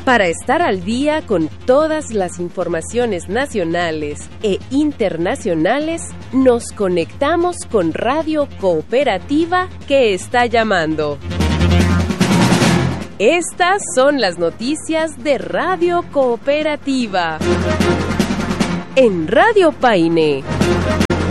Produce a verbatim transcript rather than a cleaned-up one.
Para estar al día con todas las informaciones nacionales e internacionales, nos conectamos con Radio Cooperativa que está llamando. Estas son las noticias de Radio Cooperativa. En Radio Paine.